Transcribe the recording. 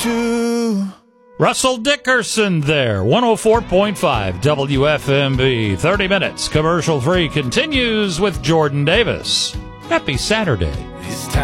true. Russell Dickerson there, 104.5 WFMB. 30 minutes, commercial free, continues with Jordan Davis. Happy Saturday.